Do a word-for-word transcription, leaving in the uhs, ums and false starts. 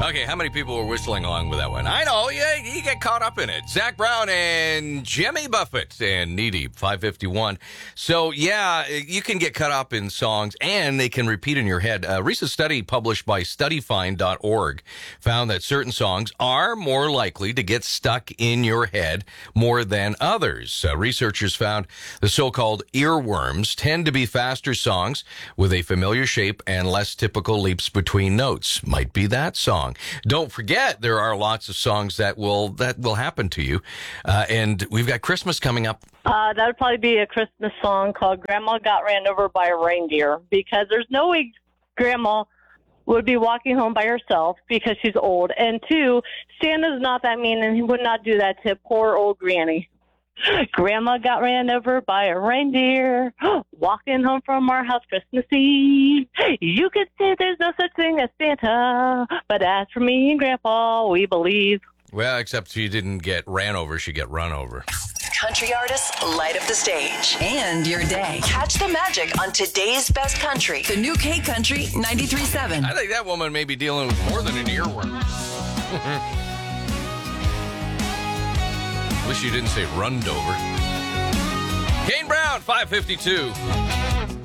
Okay, how many people were whistling along with that one? I know, yeah, you get caught up in it. Zach Brown and Jimmy Buffett and Knee Deep, five fifty-one. So, yeah, you can get caught up in songs, and they can repeat in your head. A recent study published by study find dot org found that certain songs are more likely to get stuck in your head more than others. Uh, researchers found the so-called earworms tend to be faster songs with a familiar shape and less typical leaps between notes. Might be that song. Don't forget, there are lots of songs that will that will happen to you. Uh, and we've got Christmas coming up. Uh, that would probably be a Christmas song called Grandma Got Ran Over by a Reindeer, because there's no way Grandma would be walking home by herself because she's old. And two, Santa's not that mean, and he would not do that to poor old Granny. Grandma got ran over by a reindeer, walking home from our house Christmas Eve. You could say there's no such thing as Santa, but as for me and Grandpa, we believe. Well, except she didn't get ran over, she got run over. Country artists light up the stage and your day. Catch the magic on today's best country. The new K Country ninety-three point seven. I think that woman may be dealing with more than an earworm. Wish you didn't say runned over. Kane Brown, five fifty-two.